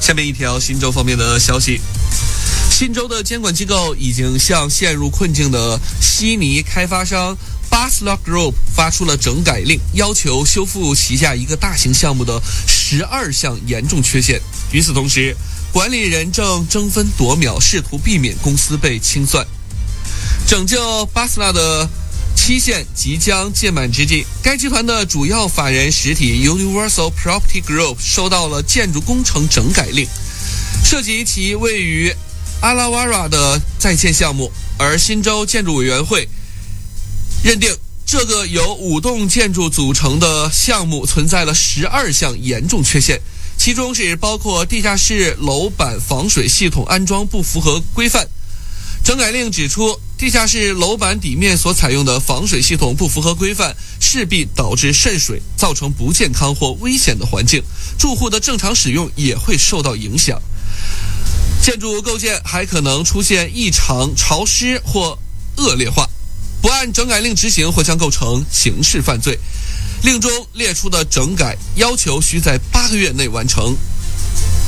下面一条新州方面的消息，新州的监管机构已经向陷入困境的悉尼开发商 Basler Group 发出了整改令，要求修复旗下一个大型项目的12项严重缺陷。与此同时，管理人正争分夺秒，试图避免公司被清算。拯救 Basler 的期限即将届满之际，该集团的主要法人实体 Universal Property Group 收到了建筑工程整改令，涉及其位于阿拉瓦拉的在建项目，而新州建筑委员会认定这个由5栋建筑组成的项目存在了12项严重缺陷，其中是包括地下室楼板防水系统安装不符合规范。整改令指出，地下室楼板底面所采用的防水系统不符合规范，势必导致渗水，造成不健康或危险的环境，住户的正常使用也会受到影响。建筑构件还可能出现异常、潮湿或恶劣化，不按整改令执行或将构成刑事犯罪。令中列出的整改要求需在8个月内完成，